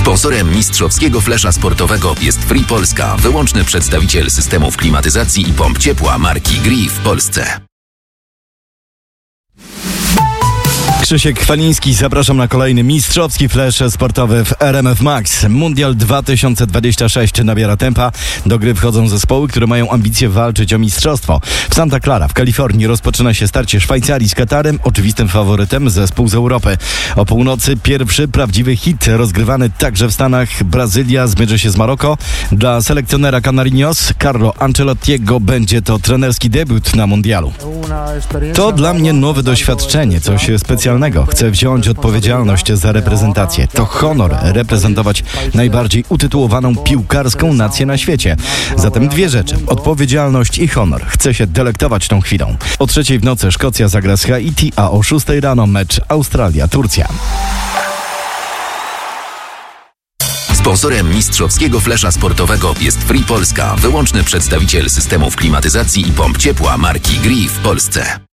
Sponsorem mistrzowskiego flesza sportowego jest Free Polska, wyłączny przedstawiciel systemów klimatyzacji i pomp ciepła marki Gree w Polsce. Krzysiek Chwaliński, zapraszam na kolejny mistrzowski flash sportowy w RMF Max. Mundial 2026 nabiera tempa. Do gry wchodzą zespoły, które mają ambicje walczyć o mistrzostwo. W Santa Clara w Kalifornii rozpoczyna się starcie Szwajcarii z Katarem, oczywistym faworytem zespół z Europy. O północy pierwszy prawdziwy hit rozgrywany także w Stanach. Brazylia zmierzy się z Maroko. Dla selekcjonera Canarinos Carlo Ancelottiego będzie to trenerski debiut na mundialu. To dla mnie nowe doświadczenie, coś specjalnego. Chcę wziąć odpowiedzialność za reprezentację. To honor reprezentować najbardziej utytułowaną piłkarską nację na świecie. Zatem dwie rzeczy. Odpowiedzialność i honor. Chcę się delektować tą chwilą. O 3:00 w nocy Szkocja zagra z Haiti, a o 6:00 rano mecz Australia-Turcja. Sponsorem mistrzowskiego flesza sportowego jest Free Polska, wyłączny przedstawiciel systemów klimatyzacji i pomp ciepła marki Gree w Polsce.